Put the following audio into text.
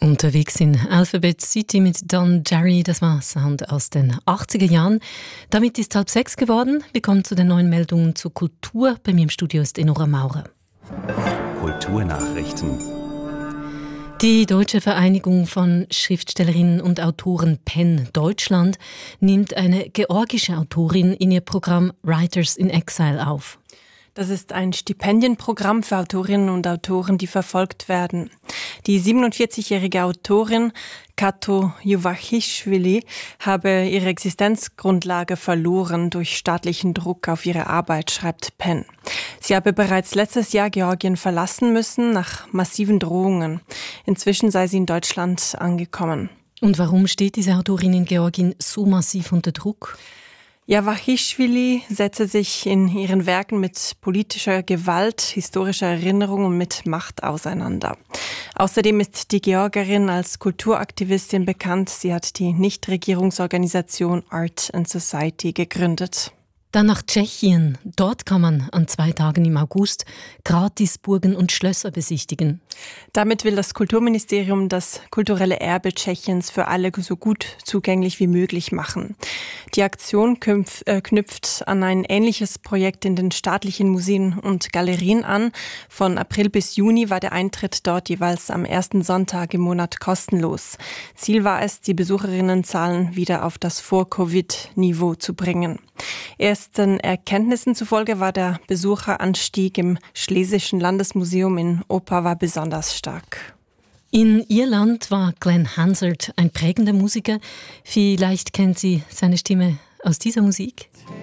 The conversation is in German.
Unterwegs in Alphabet City mit Don Jerry, das war Sound aus den 80er Jahren. Damit ist 5:30 geworden. Wir kommen zu den neuen Meldungen zur Kultur. Bei mir im Studio ist Enora Maurer. Kulturnachrichten. Die Deutsche Vereinigung von Schriftstellerinnen und Autoren PEN Deutschland nimmt eine georgische Autorin in ihr Programm Writers in Exile auf. Das ist ein Stipendienprogramm für Autorinnen und Autoren, die verfolgt werden. Die 47-jährige Autorin Kato Juvachishvili habe ihre Existenzgrundlage verloren durch staatlichen Druck auf ihre Arbeit, schreibt PEN. Sie habe bereits letztes Jahr Georgien verlassen müssen, nach massiven Drohungen. Inzwischen sei sie in Deutschland angekommen. Und warum steht diese Autorin in Georgien so massiv unter Druck? Juvachishvili setze sich in ihren Werken mit politischer Gewalt, historischer Erinnerung und mit Macht auseinander. Außerdem ist die Georgierin als Kulturaktivistin bekannt. Sie hat die Nichtregierungsorganisation Art and Society gegründet. Dann nach Tschechien. Dort kann man an 2 Tagen im August gratis Burgen und Schlösser besichtigen. Damit will das Kulturministerium das kulturelle Erbe Tschechiens für alle so gut zugänglich wie möglich machen. Die Aktion knüpft an ein ähnliches Projekt in den staatlichen Museen und Galerien an. Von April bis Juni war der Eintritt dort jeweils am ersten Sonntag im Monat kostenlos. Ziel war es, die Besucherinnenzahlen wieder auf das Vor-Covid-Niveau zu bringen. Ersten Erkenntnissen zufolge war der Besucheranstieg im Schlesischen Landesmuseum in Opava besonders stark. In Irland war Glenn Hansard ein prägender Musiker. Vielleicht kennt Sie seine Stimme aus dieser Musik.